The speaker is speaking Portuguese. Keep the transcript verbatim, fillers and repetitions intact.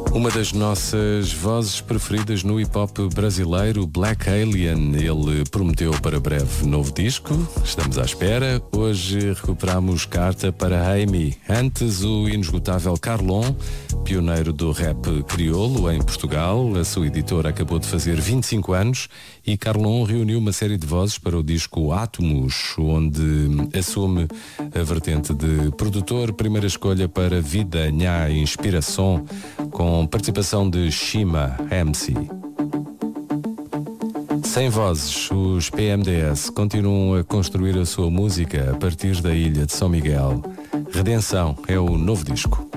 Uma das nossas vozes preferidas no hip-hop brasileiro, Black Alien. Ele prometeu para breve novo disco. Estamos à espera. Hoje recuperamos carta para Amy. Antes, o inesgotável Carlon, pioneiro do rap crioulo em Portugal. A sua editora acabou de fazer vinte e cinco anos e Carlon reuniu uma série de vozes para o disco Átomos, onde assume a vertente de produtor, primeira escolha para Vida Nha Inspiração, com participação de Shima M C. Sem vozes, os P M D S continuam a construir a sua música a partir da ilha de São Miguel. Redenção é o novo disco.